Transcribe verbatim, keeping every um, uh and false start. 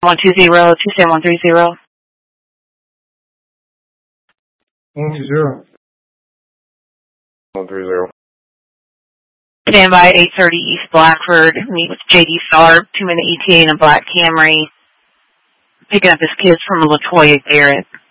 one two zero, two seven one three zero. one two zero. one three zero. Stand by eight thirty East Blackford. Meet with J D Star, two minute E T A in a black Camry. Picking up his kids from LaToya Garrett.